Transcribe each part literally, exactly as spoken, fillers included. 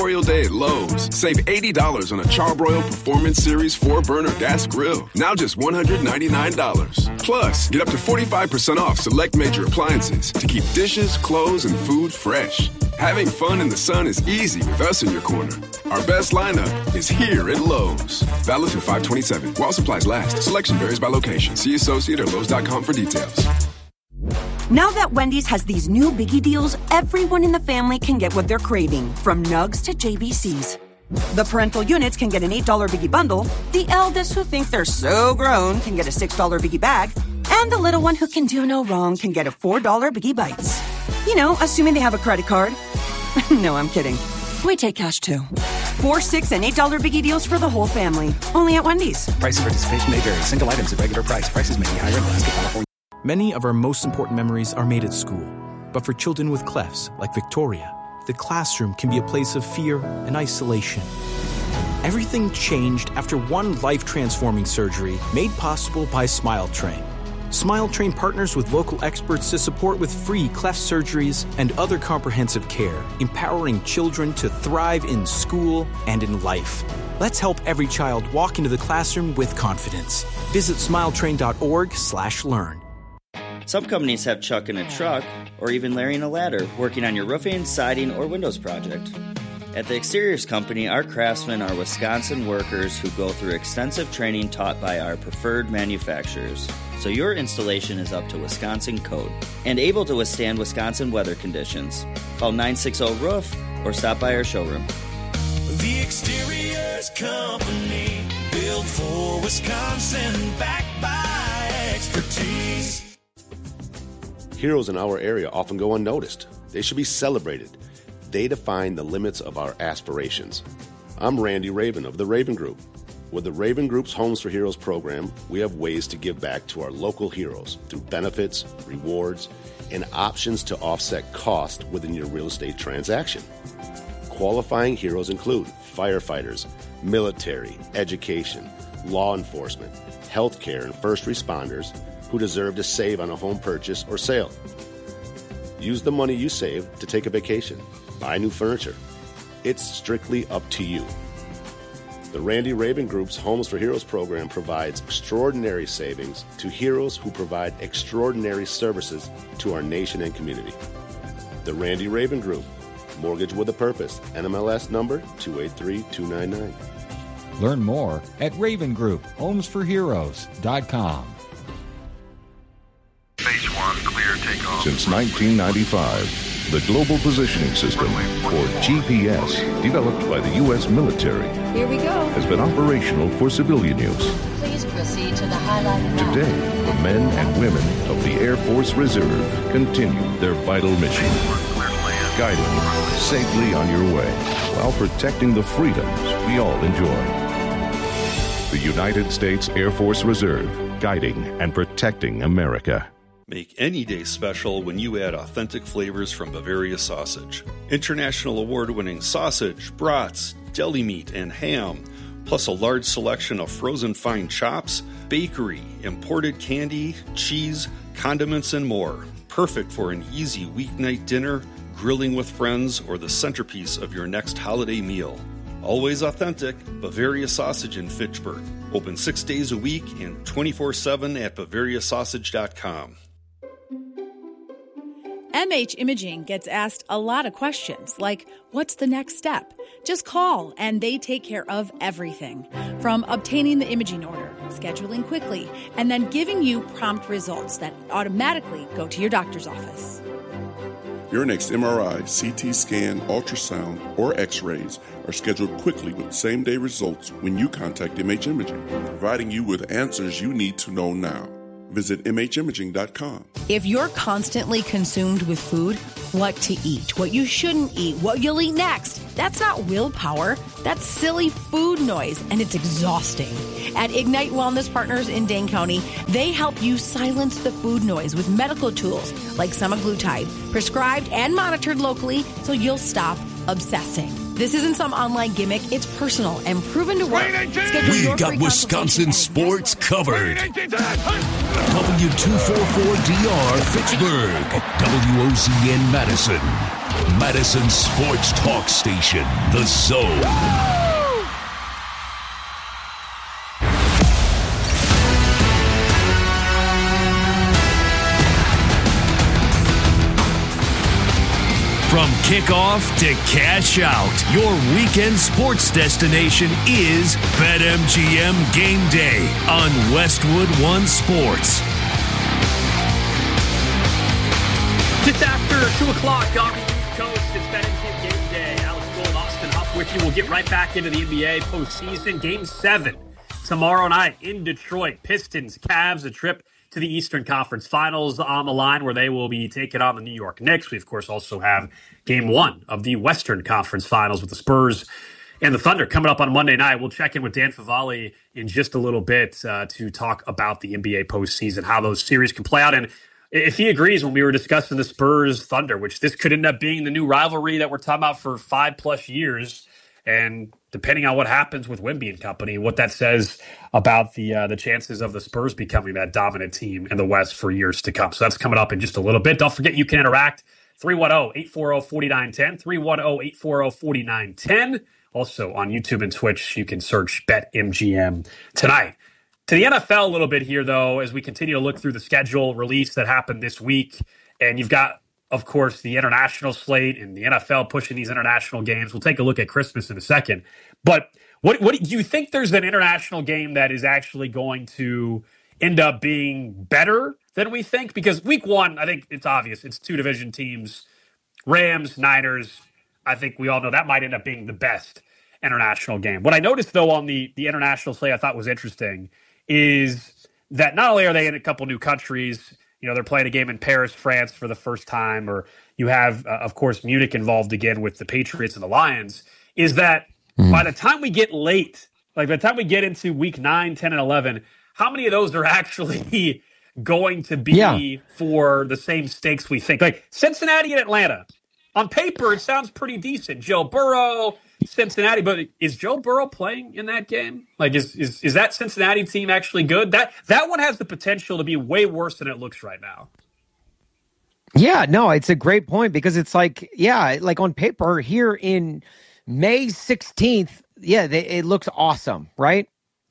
Memorial Day at Lowe's. Save eighty dollars on a Charbroil Performance Series four burner gas grill. Now just one hundred ninety-nine dollars. Plus, get up to forty-five percent off select major appliances to keep dishes, clothes, and food fresh. Having fun in the sun is easy with us in your corner. Our best lineup is here at Lowe's. Valid through five twenty-seven. While supplies last. Selection varies by location. See associate or Lowe's dot com for details. Now that Wendy's has these new biggie deals, everyone in the family can get what they're craving, from nugs to J B Cs. The parental units can get an eight dollar biggie bundle, the eldest who think they're so grown can get a six dollar biggie bag, and the little one who can do no wrong can get a four dollar biggie bites. You know, assuming they have a credit card. No, I'm kidding. We take cash too. Four, six, and eight dollar biggie deals for the whole family. Only at Wendy's. Price and participation may vary. Single items at regular price. Prices may be higher in Alaska, California. Many of our most important memories are made at school. But for children with clefts, like Victoria, the classroom can be a place of fear and isolation. Everything changed after one life-transforming surgery made possible by Smile Train. Smile Train partners with local experts to support with free cleft surgeries and other comprehensive care, empowering children to thrive in school and in life. Let's help every child walk into the classroom with confidence. Visit smiletrain.org slash learn. Some companies have Chuck in a truck, or even Larry in a ladder, working on your roofing, siding, or windows project. At the Exteriors Company, our craftsmen are Wisconsin workers who go through extensive training taught by our preferred manufacturers, so your installation is up to Wisconsin code and able to withstand Wisconsin weather conditions. Call nine six zero roof or stop by our showroom. The Exteriors Company, built for Wisconsin, backed by expertise. Heroes in our area often go unnoticed. They should be celebrated. They define the limits of our aspirations. I'm Randy Raven of the Raven Group. With the Raven Group's Homes for Heroes program, we have ways to give back to our local heroes through benefits, rewards, and options to offset cost within your real estate transaction. Qualifying heroes include firefighters, military, education, law enforcement, healthcare, and first responders who deserve to save on a home purchase or sale. Use the money you save to take a vacation, buy new furniture. It's strictly up to you. The Randy Raven Group's Homes for Heroes program provides extraordinary savings to heroes who provide extraordinary services to our nation and community. The Randy Raven Group, mortgage with a purpose, N M L S number two eight three two nine nine. Learn more at raven group homes for heroes dot com. Since nineteen ninety-five, the Global Positioning System, or G P S, developed by the U S military, Here we go. has been operational for civilian use. Please proceed to the highlighted route. Today, the men and women of the Air Force Reserve continue their vital mission, guiding you safely on your way while protecting the freedoms we all enjoy. The United States Air Force Reserve, guiding and protecting America. Make any day special when you add authentic flavors from Bavaria Sausage. International award-winning sausage, brats, deli meat, and ham, plus a large selection of frozen fine chops, bakery, imported candy, cheese, condiments, and more. Perfect for an easy weeknight dinner, grilling with friends, or the centerpiece of your next holiday meal. Always authentic, Bavaria Sausage in Fitchburg. Open six days a week and twenty-four seven at bavaria sausage dot com. M H Imaging gets asked a lot of questions, like, what's the next step? Just call, and they take care of everything. From obtaining the imaging order, scheduling quickly, and then giving you prompt results that automatically go to your doctor's office. Your next M R I, C T scan, ultrasound, or x-rays are scheduled quickly with same-day results when you contact M H Imaging, providing you with answers you need to know now. Visit m h imaging dot com. If you're constantly consumed with food, what to eat, what you shouldn't eat, what you'll eat next, that's not willpower. That's silly food noise, and it's exhausting. At Ignite Wellness Partners in Dane County, they help you silence the food noise with medical tools like semaglutide, prescribed and monitored locally so you'll stop obsessing. This isn't some online gimmick. It's personal and proven to work. We've got Wisconsin sports covered. W two forty-four D R Fitchburg, W O Z N Madison. Madison Sports Talk Station, The Zone. From kickoff to cash out, your weekend sports destination is BetMGM Game Day on Westwood One Sports. Just after two o'clock on the East Coast, it's BetMGM Game Day. Alex Gold, Austin Huff with you. We'll get right back into the N B A postseason. Game seven tomorrow night in Detroit. Pistons, Cavs, a trip to the Eastern Conference Finals on the line where they will be taking on the New York Knicks. We, of course, also have game one of the Western Conference Finals with the Spurs and the Thunder coming up on Monday night. We'll check in with Dan Favale in just a little bit uh, to talk about the N B A postseason, how those series can play out. And if he agrees, when we were discussing the Spurs Thunder, which this could end up being the new rivalry that we're talking about for five plus years, and depending on what happens with Wemby and company, what that says about the uh, the chances of the Spurs becoming that dominant team in the West for years to come. So that's coming up in just a little bit. Don't forget you can interact. three one zero, eight four zero, four nine one zero, three one zero, eight four zero, four nine one zero. Also on YouTube and Twitch, you can search BetMGM tonight. To the N F L a little bit here, though, as we continue to look through the schedule release that happened this week. And you've got, of course, the international slate and the N F L pushing these international games. We'll take a look at Christmas in a second. But what, what do you think there's an international game that is actually going to end up being better than we think? Because week one, I think it's obvious. It's two division teams, Rams, Niners. I think we all know that might end up being the best international game. What I noticed, though, on the, the international slate I thought was interesting is that not only are they in a couple new countries, you know, they're playing a game in Paris, France for the first time, or you have, uh, of course, Munich involved again with the Patriots and the Lions, is that mm. by the time we get late, like by the time we get into week nine, ten, and eleven, how many of those are actually going to be yeah. for the same stakes we think? Like Cincinnati and Atlanta. On paper, it sounds pretty decent. Joe Burrow, Cincinnati, but is Joe Burrow playing in that game? Like, is is is that Cincinnati team actually good? That that one has the potential to be way worse than it looks right now. Yeah, no, it's a great point because it's like, yeah, like on paper here in May sixteenth, yeah, they, it looks awesome, right?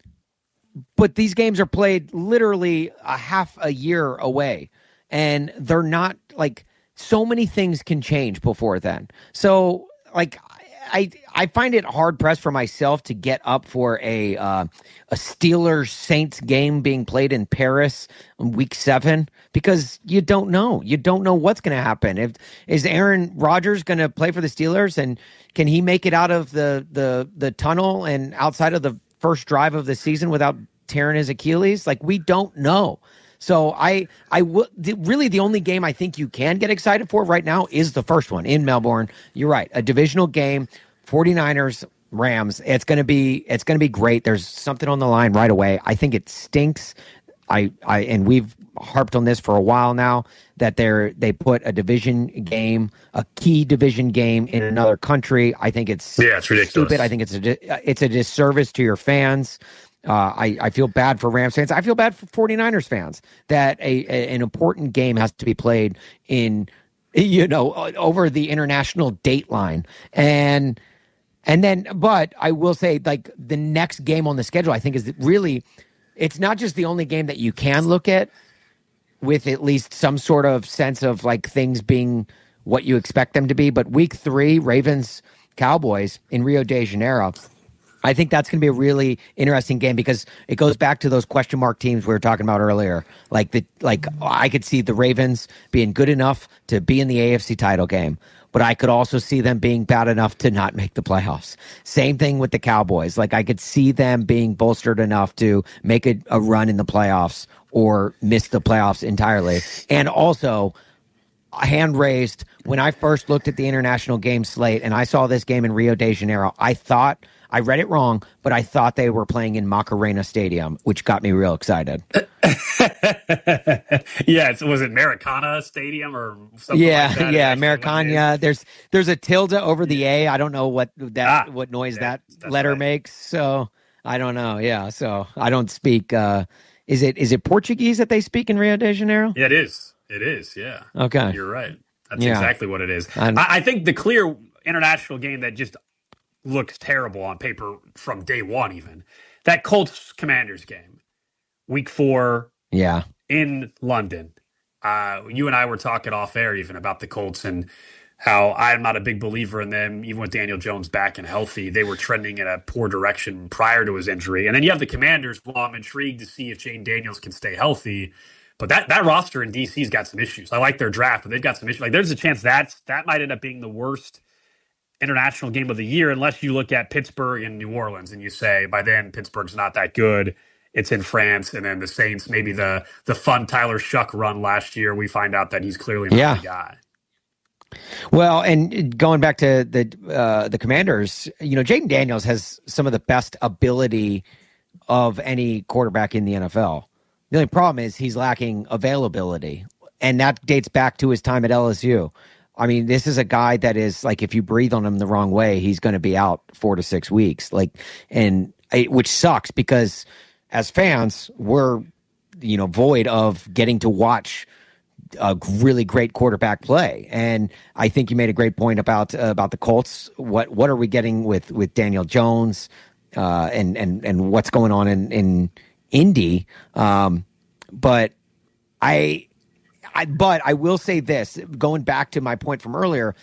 But these games are played literally a half a year away, and they're not like so many things can change before then. So, like, I I find it hard pressed for myself to get up for a uh, a Steelers Saints game being played in Paris in week seven because you don't know. You don't know what's going to happen. If is Aaron Rodgers going to play for the Steelers, and can he make it out of the the the tunnel and outside of the first drive of the season without tearing his Achilles? Like, we don't know. So I, I w- really the only game I think you can get excited for right now is the first one in Melbourne. You're right, a divisional game, 49ers, Rams. It's gonna be, it's gonna be great. There's something on the line right away. I think it stinks. I, I, and we've harped on this for a while now that they're they put a division game, a key division game in another country. I think it's yeah, it's ridiculous. Stupid. I think it's a it's a disservice to your fans. Uh, I, I feel bad for Rams fans. I feel bad for 49ers fans that a, a an important game has to be played in, you know, over the international date line. And and then, but I will say, like, the next game on the schedule, I think, is really, it's not just the only game that you can look at with at least some sort of sense of, like, things being what you expect them to be. But week three, Ravens, Cowboys in Rio de Janeiro, I think that's going to be a really interesting game because it goes back to those question mark teams we were talking about earlier. Like the like, I could see the Ravens being good enough to be in the A F C title game, but I could also see them being bad enough to not make the playoffs. Same thing with the Cowboys. Like, I could see them being bolstered enough to make a, a run in the playoffs or miss the playoffs entirely. And also, hand raised, when I first looked at the international game slate and I saw this game in Rio de Janeiro, I thought. I read it wrong, but I thought they were playing in Macarena Stadium, which got me real excited. yeah, so was it Maracana Stadium or something yeah, like that? Yeah, Maracana. There's there's a tilde over the A. I don't know what that ah, what noise yeah, that letter right. makes. So I don't know. Yeah, so I don't speak. Uh, is it is it Portuguese that they speak in Rio de Janeiro? Yeah, it is. It is. Yeah. Okay, you're right. That's Yeah. exactly what it is. And- I, I think the clear international game that just looks terrible on paper from day one, even that Colts Commanders game, week four, Yeah. in London. Uh, you and I were talking off air even about the Colts and how I'm not a big believer in them, even with Daniel Jones back and healthy. They were trending in a poor direction prior to his injury. And then you have the Commanders. Well, I'm intrigued to see if Jane Daniels can stay healthy. But that, that roster in D C's got some issues. I like their draft, but they've got some issues. Like, there's a chance that's, that might end up being the worst international game of the year, unless you look at Pittsburgh and New Orleans and you say, by then, Pittsburgh's not that good. It's in France. And then the Saints, maybe the the fun Tyler Shuck run last year, we find out that he's clearly not Yeah. the guy. Well, and going back to the uh, the Commanders, you know, Jaden Daniels has some of the best ability of any quarterback in the N F L. The only problem is he's lacking availability, and that dates back to his time at L S U. I mean, this is a guy that is like, if you breathe on him the wrong way, he's going to be out four to six weeks. Like, and it, which sucks because as fans, we're, you know, void of getting to watch a really great quarterback play. And I think you made a great point about uh, about the Colts. What what are we getting with with Daniel Jones, uh, and and and what's going on in in Indy? Um, but I. I, but I will say this, going back to my point from earlier,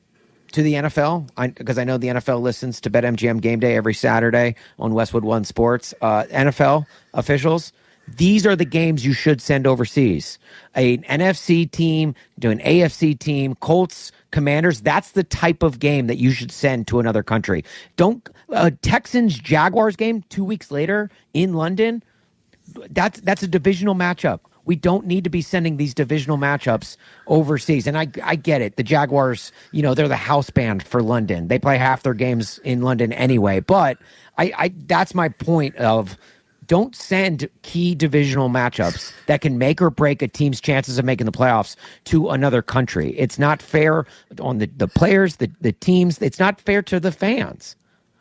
to the N F L, because I, I know the N F L listens to BetMGM Game Day every Saturday on Westwood One Sports. Uh, N F L officials, these are the games you should send overseas. An N F C team to an A F C team, Colts, Commanders, that's the type of game that you should send to another country. Don't uh, Texans Jaguars game two weeks later in London. That's that's a divisional matchup. We don't need to be sending these divisional matchups overseas. And I I get it. The Jaguars, you know, they're the house band for London. They play half their games in London anyway. But I, I that's my point of don't send key divisional matchups that can make or break a team's chances of making the playoffs to another country. It's not fair on the, the players, the, the teams. It's not fair to the fans.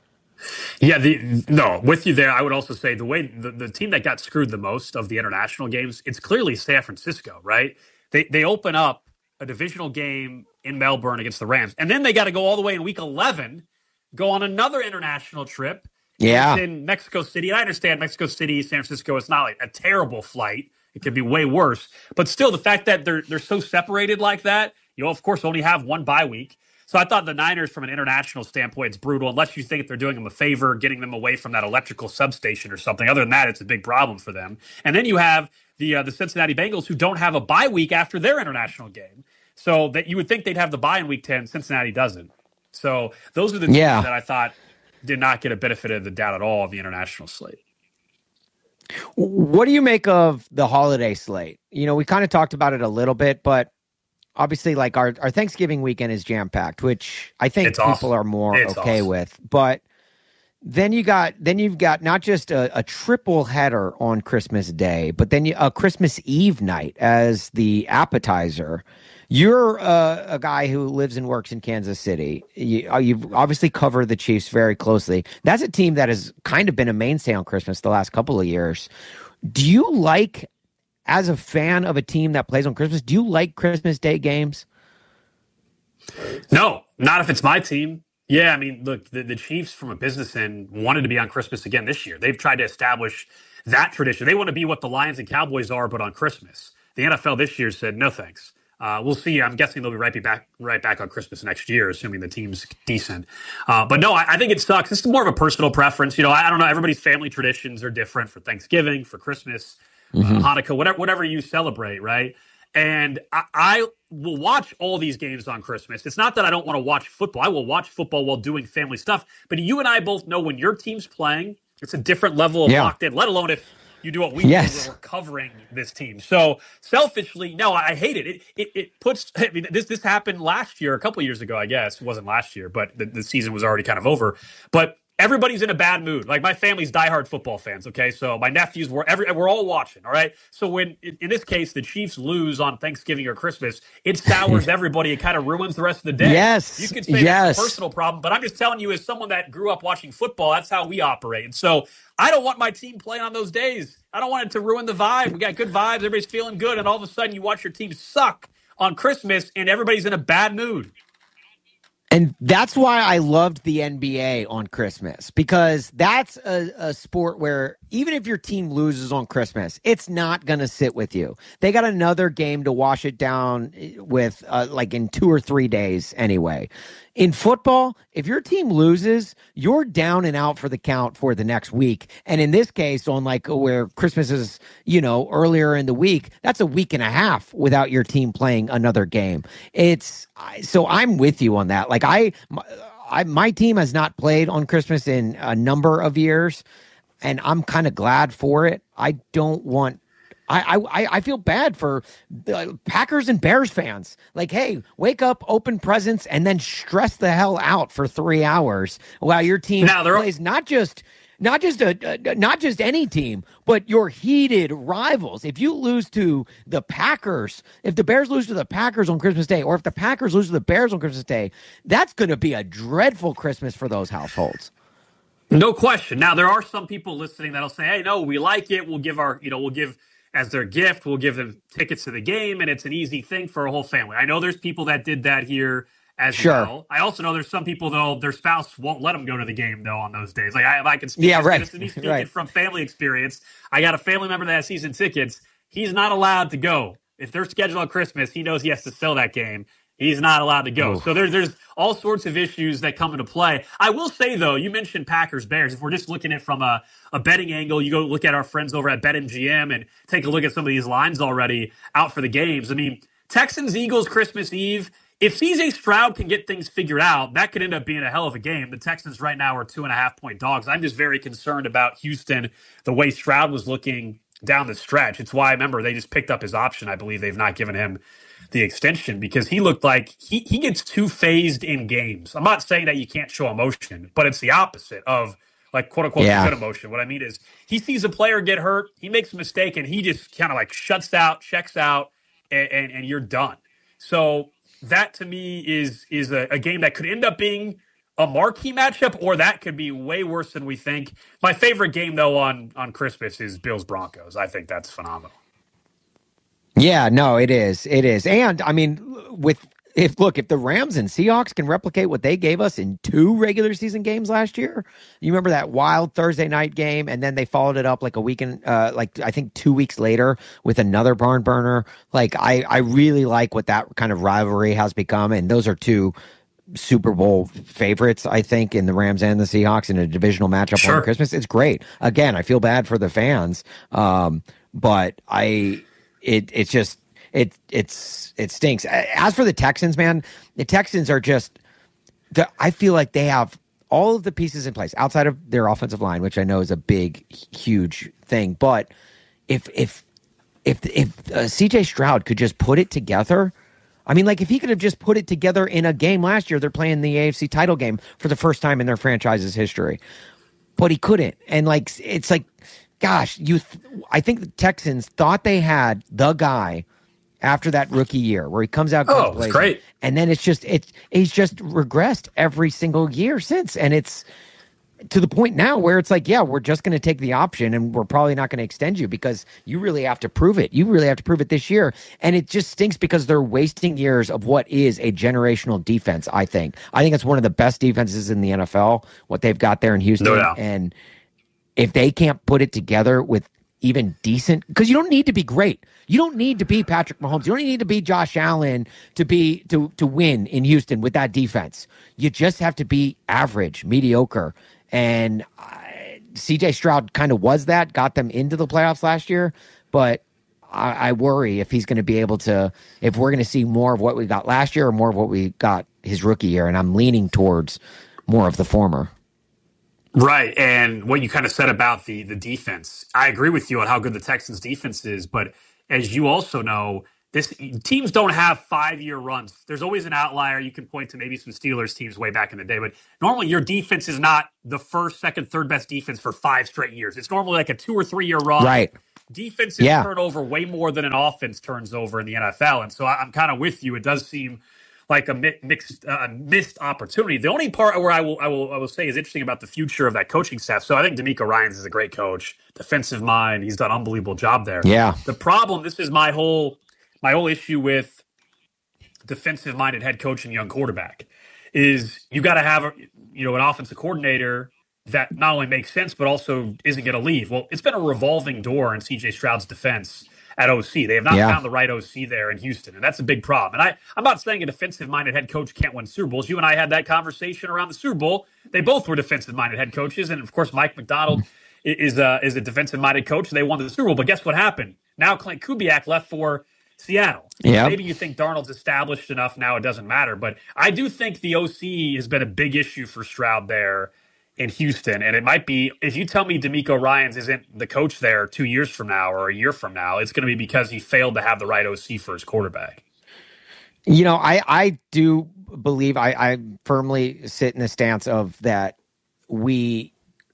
Yeah, the, no, with you there. I would also say the way the, the team that got screwed the most of the international games, it's clearly San Francisco, right? They they open up a divisional game in Melbourne against the Rams, and then they got to go all the way in week eleven, go on another international trip. Yeah, it's in Mexico City. And I understand Mexico City, San Francisco. It's not like a terrible flight. It could be way worse, but still, the fact that they're they're so separated like that, you of course only have one bye week. So I thought the Niners, from an international standpoint, it's brutal, unless you think they're doing them a favor, getting them away from that electrical substation or something. Other than that, it's a big problem for them. And then you have the uh, the Cincinnati Bengals, who don't have a bye week after their international game. So that you would think they'd have the bye in week ten. Cincinnati doesn't. So those are the teams yeah. that I thought did not get a benefit of the doubt at all of the international slate. What do you make of the holiday slate? You know, we kind of talked about it a little bit, but obviously, like our, our Thanksgiving weekend is jam-packed, which I think it's people awesome. are more it's okay awesome. with. But then you got then you've got not just a, a triple header on Christmas Day, but then you, a Christmas Eve night as the appetizer. You're uh, a guy who lives and works in Kansas City. You, uh, you've obviously covered the Chiefs very closely. That's a team that has kind of been a mainstay on Christmas the last couple of years. Do you like, as a fan of a team that plays on Christmas, do you like Christmas Day games? No, not if it's my team. Yeah, I mean, look, the, the Chiefs, from a business end, wanted to be on Christmas again this year. They've tried to establish that tradition. They want to be what the Lions and Cowboys are, but on Christmas. The N F L this year said, no thanks. Uh, we'll see. I'm guessing they'll be right back right back on Christmas next year, assuming the team's decent. Uh, but no, I, I think it sucks. It's more of a personal preference. You know, I, I don't know. Everybody's family traditions are different for Thanksgiving, for Christmas, mm-hmm. uh, Hanukkah, whatever, whatever you celebrate, right? And I, I will watch all these games on Christmas. It's not that I don't want to watch football. I will watch football while doing family stuff. But you and I both know when your team's playing, it's a different level of yeah. locked in, let alone if you do what we yes. do when we're covering this team. So selfishly, no, I hate it. It it, it puts, I mean, this this happened last year, a couple of years ago, I guess. It wasn't last year, but the, the season was already kind of over. But everybody's in a bad mood. Like, my family's diehard football fans, okay? So my nephews, were every, we're all watching, all right? So when, in this case, the Chiefs lose on Thanksgiving or Christmas, it sours everybody. It kind of ruins the rest of the day. Yes. You could say yes. that's a personal problem, but I'm just telling you, as someone that grew up watching football, that's how we operate. And so I don't want my team playing on those days. I don't want it to ruin the vibe. We got good vibes. Everybody's feeling good. And all of a sudden you watch your team suck on Christmas and everybody's in a bad mood. And that's why I loved the N B A on Christmas, because that's a, a sport where even if your team loses on Christmas, it's not going to sit with you. They got another game to wash it down with, uh, like in two or three days anyway. In football, if your team loses, you're down and out for the count for the next week. And in this case, on like where Christmas is, you know, earlier in the week, that's a week and a half without your team playing another game. It's so I'm with you on that. Like I, my, I, my team has not played on Christmas in a number of years, and I'm kind of glad for it. I don't want. I, I I feel bad for the Packers and Bears fans. Like, hey, wake up, open presents, and then stress the hell out for three hours while your team now, plays not just not just a, a not just any team, but your heated rivals. If you lose to the Packers, if the Bears lose to the Packers on Christmas Day, or if the Packers lose to the Bears on Christmas Day, that's going to be a dreadful Christmas for those households. No question. Now, there are some people listening that'll say, hey, no, we like it. We'll give our, you know, we'll give as their gift, we'll give them tickets to the game, and it's an easy thing for a whole family. I know there's people that did that here as sure. well. I also know there's some people, though, their spouse won't let them go to the game, though, on those days. Like, I, if I can speak, yeah, this, right. this is me speaking right. from family experience. I got a family member that has season tickets. He's not allowed to go. If they're scheduled on Christmas, he knows he has to sell that game. He's not allowed to go. Oof. So there's there's all sorts of issues that come into play. I will say, though, you mentioned Packers Bears. If we're just looking at it from a, a betting angle, you go look at our friends over at BetMGM and take a look at some of these lines already out for the games. I mean, Texans Eagles Christmas Eve. If C J Stroud can get things figured out, that could end up being a hell of a game. The Texans right now are two and a half point dogs. I'm just very concerned about Houston, the way Stroud was looking down the stretch. It's why I remember they just picked up his option. I believe they've not given him the extension because he looked like he, he gets too phased in games. I'm not saying that you can't show emotion, but it's the opposite of like quote unquote yeah. good emotion. What I mean is he sees a player get hurt, he makes a mistake, and he just kind of like shuts out, checks out, and, and, and you're done. So that to me is is a, a game that could end up being a marquee matchup, or that could be way worse than we think. My favorite game though on on Christmas is Bills Broncos. I think that's phenomenal. Yeah, no, it is. It is. And I mean, with if look, if the Rams and Seahawks can replicate what they gave us in two regular season games last year, you remember that wild Thursday night game, and then they followed it up like a weekend, uh, like I think two weeks later with another barn burner. Like I, I really like what that kind of rivalry has become, and those are two Super Bowl favorites, I think, in the Rams and the Seahawks in a divisional matchup sure. on Christmas. It's great. Again, I feel bad for the fans, um, but I. It it's just it it's it stinks. As for the Texans, man, the Texans are just. The, I feel like they have all of the pieces in place outside of their offensive line, which I know is a big, huge thing. But if if if if uh, C J Stroud could just put it together, I mean, like if he could have just put it together in a game last year, they're playing the A F C title game for the first time in their franchise's history, but he couldn't, and like it's like. Gosh, you! Th- I think the Texans thought they had the guy after that rookie year where he comes out. Oh, it's great! And then it's just it's he's just regressed every single year since, and it's to the point now where it's like, yeah, we're just going to take the option, and we're probably not going to extend you because you really have to prove it. You really have to prove it this year, and it just stinks because they're wasting years of what is a generational defense. I think. I think it's one of the best defenses in the N F L. What they've got there in Houston, no doubt. And. If they can't put it together with even decent, because you don't need to be great. You don't need to be Patrick Mahomes. You don't need to be Josh Allen to be to to win in Houston with that defense. You just have to be average, mediocre. And uh, C J Stroud kind of was that, got them into the playoffs last year. But I, I worry if he's going to be able to, if we're going to see more of what we got last year or more of what we got his rookie year. And I'm leaning towards more of the former. Right, and what you kind of said about the the defense, I agree with you on how good the Texans' defense is. But as you also know, this teams don't have five year runs. There's always an outlier. You can point to maybe some Steelers teams way back in the day, but normally your defense is not the first, second, third best defense for five straight years. It's normally like a two or three year run. Right. Defenses yeah. turn over way more than an offense turns over in the N F L, and so I'm kind of with you. It does seem like a mixed, uh, missed opportunity. The only part where I will, I will, I will say is interesting about the future of that coaching staff. So I think D'Amico Ryans is a great coach, defensive mind. He's done an unbelievable job there. Yeah. The problem, this is my whole, my whole issue with defensive-minded head coach and young quarterback is you got to have, a, you know, an offensive coordinator that not only makes sense but also isn't going to leave. Well, it's been a revolving door in C J Stroud's defense at O C. They have not yeah. found the right O C there in Houston, and that's a big problem. And I, I'm not saying a defensive-minded head coach can't win Super Bowls. You and I had that conversation around the Super Bowl. They both were defensive-minded head coaches, and, of course, Mike Macdonald is a, is a defensive-minded coach. They won the Super Bowl, but guess what happened? Now Clint Kubiak left for Seattle. Yep. Maybe you think Darnold's established enough now it doesn't matter, but I do think the O C has been a big issue for Stroud there in Houston, and it might be, if you tell me DeMeco Ryans isn't the coach there two years from now or a year from now, it's going to be because he failed to have the right O C for his quarterback. You know, I, I do believe, I, I firmly sit in the stance of that we,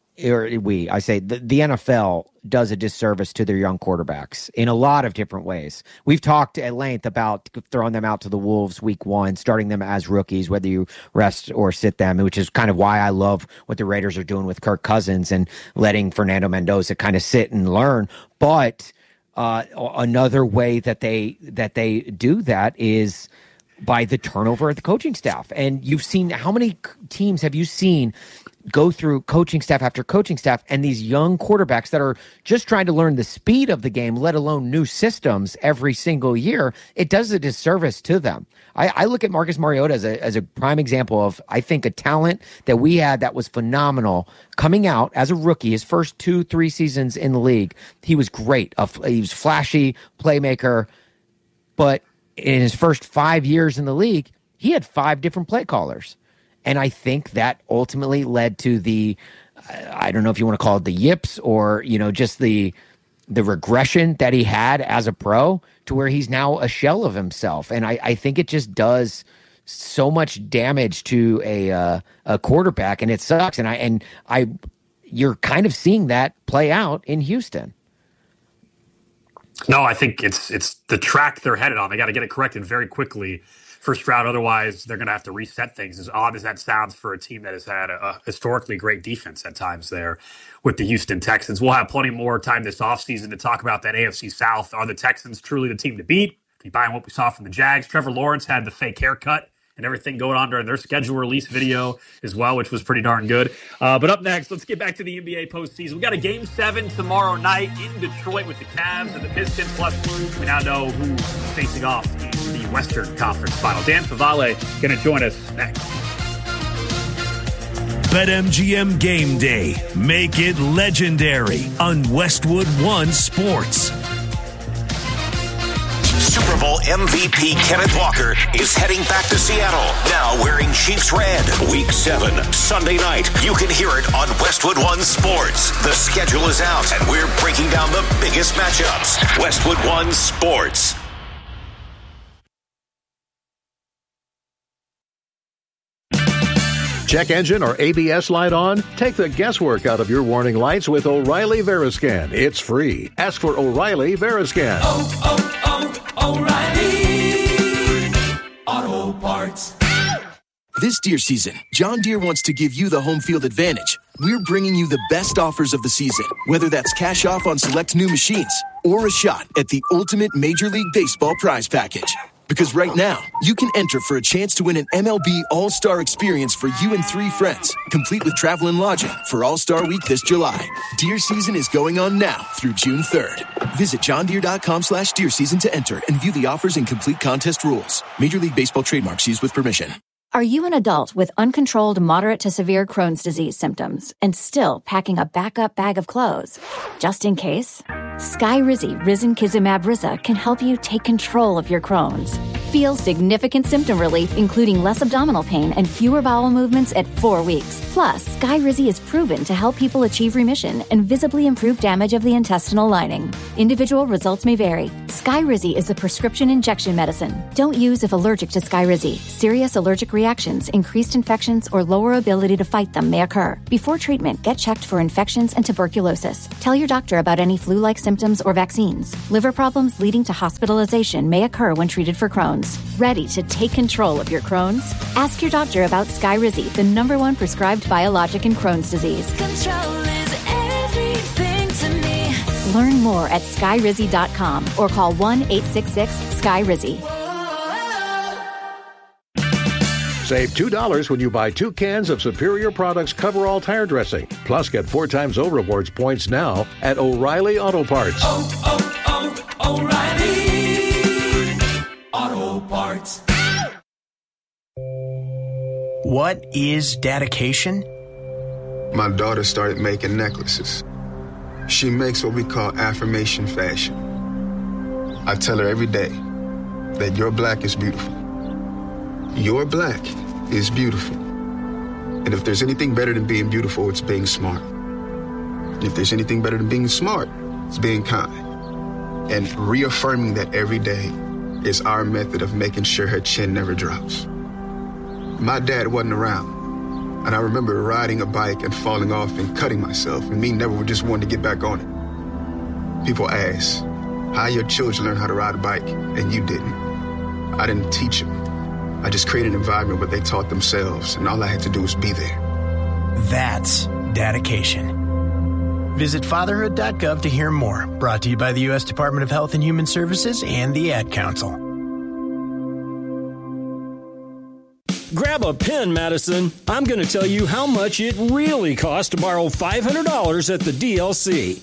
or we, I say the, the N F L does a disservice to their young quarterbacks in a lot of different ways. We've talked at length about throwing them out to the Wolves week one, starting them as rookies, whether you rest or sit them, which is kind of why I love what the Raiders are doing with Kirk Cousins and letting Fernando Mendoza kind of sit and learn. But uh, another way that they that they do that is by the turnover of the coaching staff. And you've seen, how many teams have you seen go through coaching staff after coaching staff and these young quarterbacks that are just trying to learn the speed of the game, let alone new systems every single year? It does a disservice to them. I, I look at Marcus Mariota as a, as a prime example of, I think, a talent that we had that was phenomenal coming out as a rookie. His first two, three seasons in the league, he was great. Uh, he was flashy, playmaker, but in his first five years in the league, he had five different play callers. And I think that ultimately led to the, I don't know if you want to call it the yips or, you know, just the the regression that he had as a pro to where he's now a shell of himself. And I, I think it just does so much damage to a uh, a quarterback, and it sucks. And I and I, you're kind of seeing that play out in Houston. No, I think it's it's the track they're headed on. They got to get it corrected very quickly for Stroud. Otherwise, they're going to have to reset things, as odd as that sounds for a team that has had a, a historically great defense at times there with the Houston Texans. We'll have plenty more time this offseason to talk about that A F C South. Are the Texans truly the team to beat? If you buy what we saw from the Jags, Trevor Lawrence had the fake haircut and everything going on during their schedule release video as well, which was pretty darn good. Uh, but up next, let's get back to the N B A postseason. We got a game seven tomorrow night in Detroit with the Cavs and the Pistons. Plus, we now know who's facing off in the Western Conference Final. Dan Favale going to join us next. BetMGM Game Day. Make it legendary on Westwood One Sports. Super Bowl M V P Kenneth Walker is heading back to Seattle, now wearing Chiefs red. Week seven, Sunday night. You can hear it on Westwood One Sports. The schedule is out, and we're breaking down the biggest matchups. Westwood One Sports. Check engine or A B S light on? Take the guesswork out of your warning lights with O'Reilly Veriscan. It's free. Ask for O'Reilly Veriscan. Oh, oh, oh, O'Reilly Auto Parts. This Deer season, John Deere wants to give you the home field advantage. We're bringing you the best offers of the season, whether that's cash off on select new machines or a shot at the ultimate Major League Baseball prize package. Because right now, you can enter for a chance to win an M L B All-Star experience for you and three friends, complete with travel and lodging for All-Star Week this July. Deer season is going on now through June third. Visit johndeere.com slash deer season to enter and view the offers and complete contest rules. Major League Baseball trademarks used with permission. Are you an adult with uncontrolled moderate to severe Crohn's disease symptoms and still packing a backup bag of clothes? Just in case? Skyrizi Risankizumab Riza can help you take control of your Crohn's. Feel significant symptom relief, including less abdominal pain and fewer bowel movements at four weeks. Plus, Skyrizi is proven to help people achieve remission and visibly improve damage of the intestinal lining. Individual results may vary. Skyrizi is a prescription injection medicine. Don't use if allergic to Skyrizi. Serious allergic reactions, increased infections, or lower ability to fight them may occur. Before treatment, get checked for infections and tuberculosis. Tell your doctor about any flu-like symptoms or vaccines. Liver problems leading to hospitalization may occur when treated for Crohn's. Ready to take control of your Crohn's? Ask your doctor about Skyrizi, the number one prescribed biologic in Crohn's disease. Control is everything to me. Learn more at skyrizi dot com or call one eight six six, S K Y R I Z I. Save two dollars when you buy two cans of Superior Products Coverall tire dressing. Plus, get four times O Rewards points now at O'Reilly Auto Parts. Oh, oh, oh, O'Reilly Auto Parts. What is dedication? My daughter started making necklaces. She makes what we call affirmation fashion. I tell her every day that your black is beautiful. Your black is beautiful. And if there's anything better than being beautiful, it's being smart. If there's anything better than being smart, it's being kind. And reaffirming that every day is our method of making sure her chin never drops. My dad wasn't around. And I remember riding a bike and falling off and cutting myself, and me never just wanting to get back on it. People ask, how your children learn how to ride a bike, and you didn't. I didn't teach them. I just created an environment where they taught themselves, and all I had to do was be there. That's dedication. Visit fatherhood dot gov to hear more. Brought to you by the U S Department of Health and Human Services and the Ad Council. Grab a pen, Madison. I'm going to tell you how much it really costs to borrow five hundred dollars at the D L C.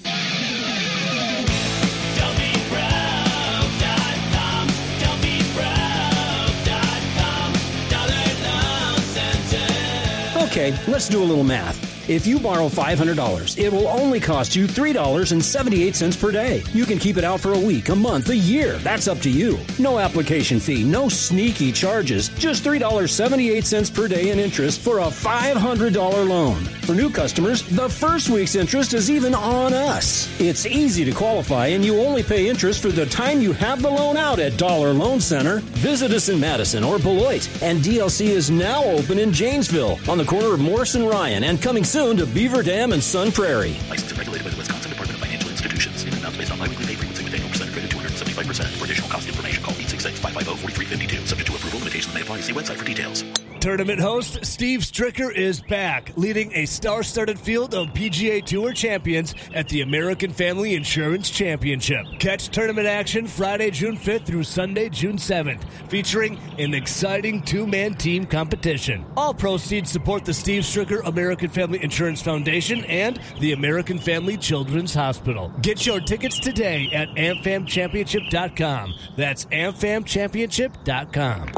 Okay, let's do a little math. If you borrow five hundred dollars, it will only cost you three dollars and seventy-eight cents per day. You can keep it out for a week, a month, a year. That's up to you. No application fee, no sneaky charges. Just three dollars and seventy-eight cents per day in interest for a five hundred dollars loan. For new customers, the first week's interest is even on us. It's easy to qualify, and you only pay interest for the time you have the loan out at Dollar Loan Center. Visit us in Madison or Beloit. And D L C is now open in Janesville on the corner of Morris and Ryan, and coming soon to Beaver Dam and Sun Prairie. Licensed and regulated by the Wisconsin Department of Financial Institutions. In amounts based on biweekly pay frequency with annual percent credit two hundred seventy-five percent. For additional cost information, call eight six six, five five zero, four three five two. Subject to approval, limitations may apply. See website for details. Tournament host Steve Stricker is back, leading a star-studded field of P G A Tour champions at the American Family Insurance Championship. Catch tournament action Friday, June fifth through Sunday, June seventh, featuring an exciting two-man team competition. All proceeds support the Steve Stricker American Family Insurance Foundation and the American Family Children's Hospital. Get your tickets today at A M F A M championship dot com. That's A M F A M championship dot com.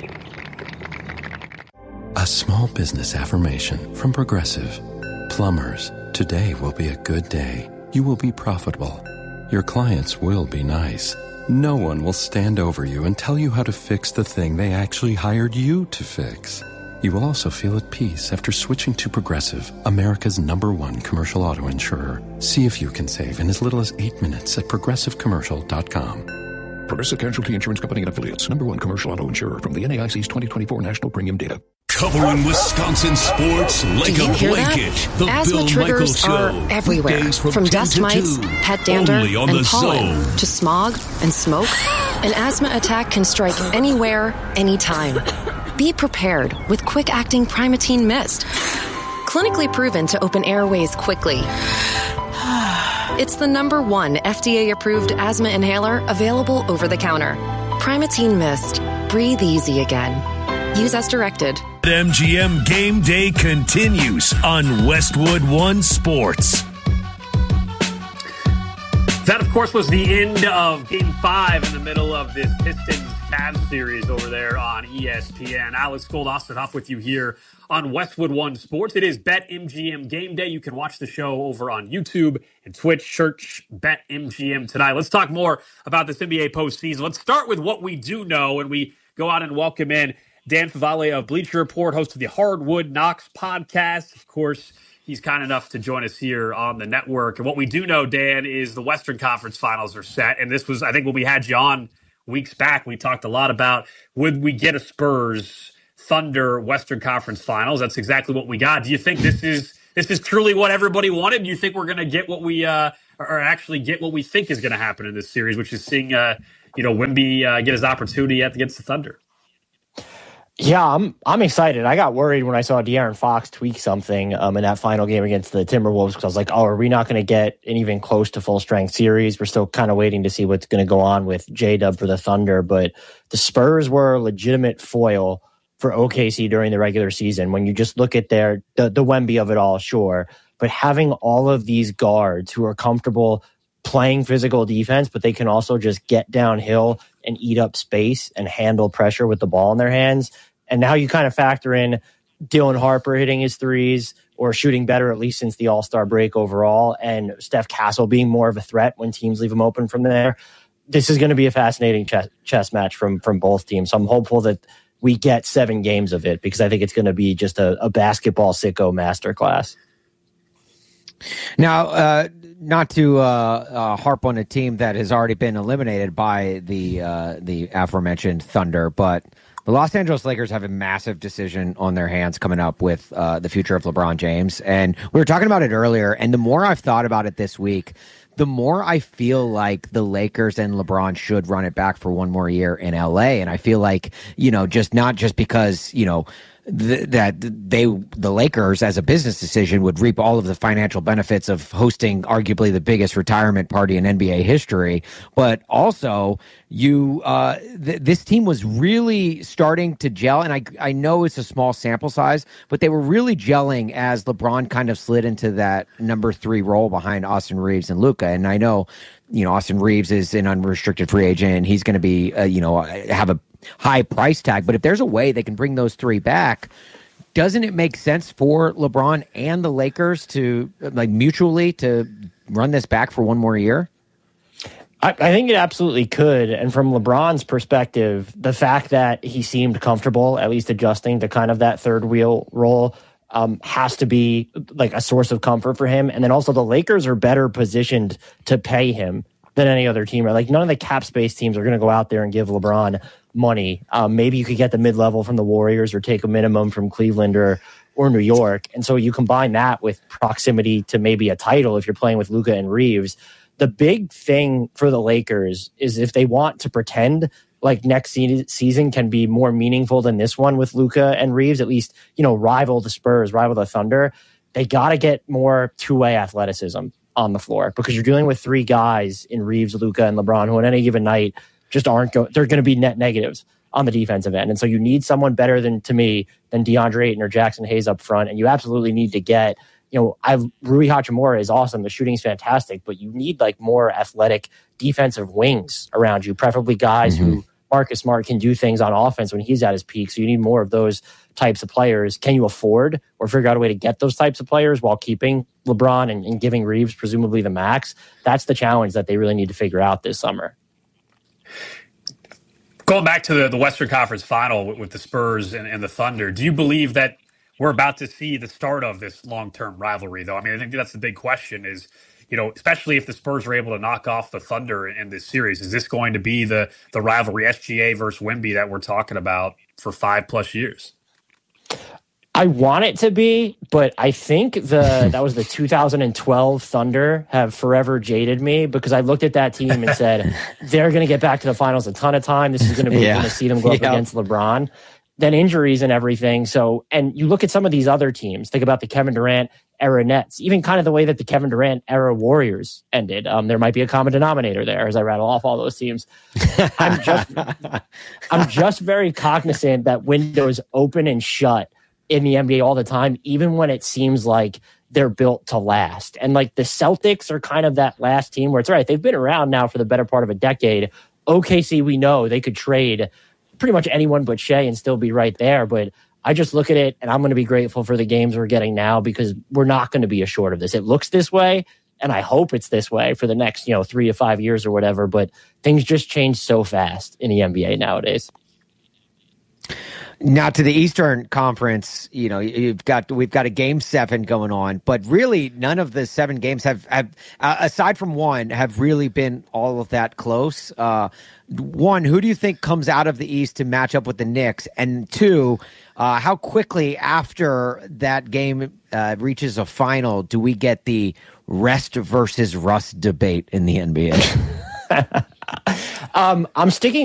A small business affirmation from Progressive. Plumbers, today will be a good day. You will be profitable. Your clients will be nice. No one will stand over you and tell you how to fix the thing they actually hired you to fix. You will also feel at peace after switching to Progressive, America's number one commercial auto insurer. See if you can save in as little as eight minutes at progressive commercial dot com. Progressive Casualty Insurance Company and Affiliates, number one commercial auto insurer from the N A I C's twenty twenty-four National Premium Data. Covering Wisconsin sports like Do you a hear blanket. That? The Asthma Bill triggers Michaels Show. are everywhere, Weekdays from, from ten dust to mites, two. pet dander, Only on and the pollen Zone. to smog and smoke. An asthma attack can strike anywhere, anytime. Be prepared with quick-acting Primatene Mist. Clinically proven to open airways quickly. It's the number one F D A-approved asthma inhaler available over the counter. Primatene Mist. Breathe easy again. Use as directed. M G M Game Day continues on Westwood One Sports. That, of course, was the end of Game five in the middle of this Pistons-Cavs series over there on E S P N. Alex Gold, Austin Huff with you here on Westwood One Sports. It is BetMGM Game Day. You can watch the show over on YouTube and Twitch. Search BetMGM tonight. Let's talk more about this N B A postseason. Let's start with what we do know, and we go out and welcome in Dan Favale of Bleacher Report, host of the Hardwood Knocks podcast. Of course, he's kind enough to join us here on the network. And what we do know, Dan, is the Western Conference Finals are set. And this was, I think, when we had you on weeks back, we talked a lot about, would we get a Spurs Thunder Western Conference Finals? That's exactly what we got. Do you think this is this is truly what everybody wanted? Do you think we're going to get what we uh, or actually get what we think is going to happen in this series, which is seeing uh, you know Wemby uh, get his opportunity against the Thunder? Yeah, I'm I'm excited. I got worried when I saw De'Aaron Fox tweak something um, in that final game against the Timberwolves because I was like, oh, are we not going to get an even close to full strength series? We're still kind of waiting to see what's going to go on with J-Dub for the Thunder, but the Spurs were a legitimate foil for O K C during the regular season. When you just look at their the, the Wemby of it all, sure, but having all of these guards who are comfortable playing physical defense, but they can also just get downhill and eat up space and handle pressure with the ball in their hands. And now you kind of factor in Dylan Harper hitting his threes or shooting better, at least since the All-Star break overall, and Steph Castle being more of a threat when teams leave him open from there. This is going to be a fascinating chess, chess match from, from both teams. So I'm hopeful that we get seven games of it, because I think it's going to be just a, a basketball sicko masterclass. Now, uh, not to uh, uh, harp on a team that has already been eliminated by the uh, the aforementioned Thunder, but the Los Angeles Lakers have a massive decision on their hands coming up with uh, the future of LeBron James. And we were talking about it earlier, and the more I've thought about it this week, the more I feel like the Lakers and LeBron should run it back for one more year in L A. And I feel like, you know, just not just because, you know, th- that they, the Lakers as a business decision would reap all of the financial benefits of hosting arguably the biggest retirement party in N B A history, but also you, uh, th- this team was really starting to gel. And I, I know it's a small sample size, but they were really gelling as LeBron kind of slid into that number three role behind Austin Reeves and Luka. And I know, you know, Austin Reeves is an unrestricted free agent, and he's going to be, uh, you know, have a high price tag. But if there's a way they can bring those three back, doesn't it make sense for LeBron and the Lakers to, like, mutually to run this back for one more year? I, I think it absolutely could. And from LeBron's perspective, the fact that he seemed comfortable, at least adjusting to kind of that third wheel role, um, has to be like a source of comfort for him. And then also the Lakers are better positioned to pay him than any other team. Like, none of the cap space teams are going to go out there and give LeBron money. Um, maybe you could get the mid-level from the Warriors or take a minimum from Cleveland or or New York. And so you combine that with proximity to maybe a title if you're playing with Luka and Reeves. The big thing for the Lakers is if they want to pretend like next se- season can be more meaningful than this one with Luka and Reeves, at least, you know, rival the Spurs, rival the Thunder, they got to get more two-way athleticism on the floor, because you're dealing with three guys in Reeves, Luka, and LeBron who on any given night just aren't going, they're going to be net negatives on the defensive end. And so you need someone better than, to me, than DeAndre Ayton or Jackson Hayes up front. And you absolutely need to get, you know, I've, Rui Hachimura is awesome. The shooting's fantastic, but you need like more athletic defensive wings around you, preferably guys mm-hmm. who Marcus Smart can do things on offense when he's at his peak. So you need more of those types of players. Can you afford or figure out a way to get those types of players while keeping LeBron and, and giving Reeves presumably the max? That's the challenge that they really need to figure out this summer. Going back to the, the Western Conference Final with, with the Spurs and, and the Thunder, do you believe that we're about to see the start of this long-term rivalry, though? I mean, I think that's the big question is, you know, especially if the Spurs are able to knock off the Thunder in, in this series, is this going to be the, the rivalry S G A versus Wemby that we're talking about for five plus years? I want it to be, but I think the that was the two thousand twelve Thunder have forever jaded me, because I looked at that team and said, they're going to get back to the finals a ton of time. This is going to be, yeah. going to see them go up yep. against LeBron. Then injuries and everything. So, and you look at some of these other teams, think about the Kevin Durant era Nets, even kind of the way that the Kevin Durant era Warriors ended. Um, there might be a common denominator there as I rattle off all those teams. I'm just, I'm just very cognizant that windows open and shut in the N B A all the time, even when it seems like they're built to last. And like the Celtics are kind of that last team where it's all right. They've been around now for the better part of a decade. O K C, we know they could trade pretty much anyone but Shea and still be right there. But I just look at it and I'm going to be grateful for the games we're getting now, because we're not going to be assured of this. It looks this way, and I hope it's this way for the next, you know, three to five years or whatever. But things just change so fast in the N B A nowadays. Now to the Eastern Conference, you know, you've got we've got a game seven going on, but really none of the seven games have, have uh, aside from one, have really been all of that close. Uh, one, who do you think comes out of the East to match up with the Knicks? And two, uh, how quickly after that game uh, reaches a final do we get the rest versus rust debate in the N B A? um, I'm sticking